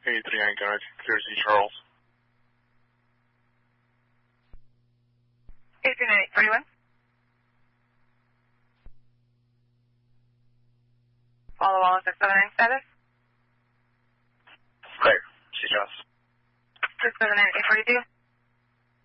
83 Gunner, clear Z Charles. 1841. Follow all 679 status. Clear, C Charles. 679 842.